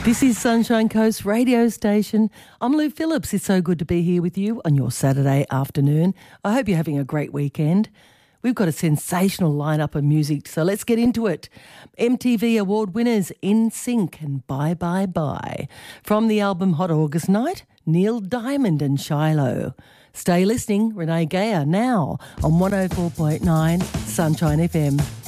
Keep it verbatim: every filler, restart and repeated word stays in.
This is Sunshine Coast radio station. I'm Lou Phillips. It's so good to be here with you on your Saturday afternoon. I hope you're having a great weekend. We've got a sensational lineup of music, so let's get into it. M T V award winners N Sync and Bye Bye Bye. From the album Hot August Night, Neil Diamond and Shiloh. Stay listening, Renee Geyer, now on one oh four point nine Sunshine F M.